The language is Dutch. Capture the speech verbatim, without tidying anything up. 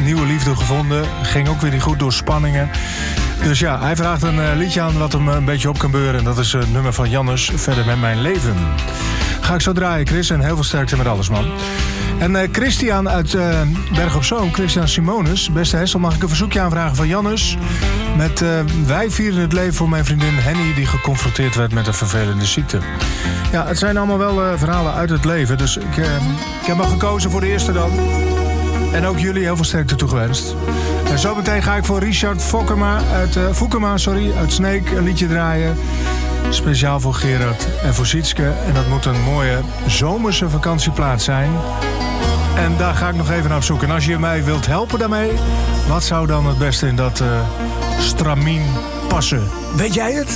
nieuwe liefde gevonden. Ging ook weer niet goed door spanningen. Dus ja, hij vraagt een uh, liedje aan wat hem een beetje op kan beuren. En dat is het nummer van Jannes, Verder met mijn leven. Ga ik zo draaien, Chris. En heel veel sterkte met alles, man. En uh, Christian uit uh, Berg op Zoom, Christian Simonis. Beste Hessel, mag ik een verzoekje aanvragen van Jannes? Met uh, wij vieren het leven voor mijn vriendin Henny, die geconfronteerd werd met een vervelende ziekte. Ja, het zijn allemaal wel uh, verhalen uit het leven. Dus ik, uh, ik heb al gekozen voor de eerste dan. En ook jullie heel veel sterkte toegewenst. En zo meteen ga ik voor Richard Fokkema uit, uh, Fokkema, sorry, uit Sneek een liedje draaien. Speciaal voor Gerard en voor Sietske. En dat moet een mooie zomerse vakantieplaats zijn. En daar ga ik nog even naar op zoek. En als je mij wilt helpen daarmee, wat zou dan het beste in dat uh, stramien passen? Weet jij het?